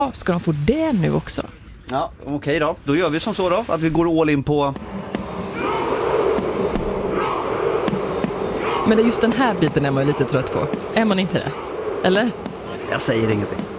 Ska de få det nu också? Ja, okej då. Då gör vi som så då, att vi går all in på... Men det är just den här biten är man ju lite trött på. Är man inte det? Eller? Jag säger ingenting.